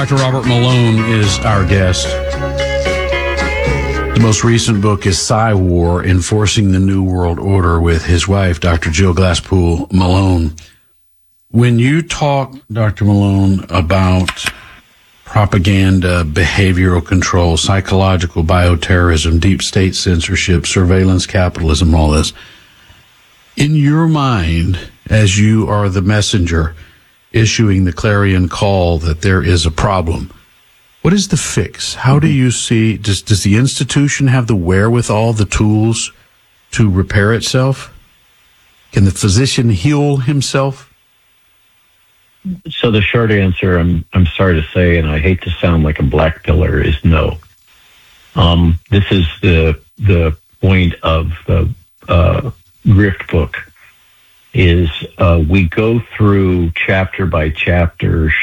Dr. Robert Malone is our guest. The most recent book is Psy-War, Enforcing the New World Order, with his wife, Dr. Jill Glasspool Malone. When you talk, Dr. Malone, about propaganda, behavioral control, psychological bioterrorism, deep state censorship, surveillance capitalism, all this, in your mind, as you are the messenger issuing the clarion call that there is a problem, what is the fix? How do you see, does the institution have the wherewithal, the tools to repair itself? Can the physician heal himself? So the short answer, I'm sorry to say, and I hate to sound like a black pillar, is no. This is the point of the Grift book, is we go through chapter by chapter,